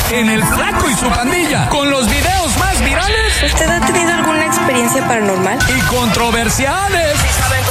en El Flaco y su Pandilla, con los videos más virales. ¿Usted ha tenido alguna experiencia paranormal? Y controversiales. ¿Sí saben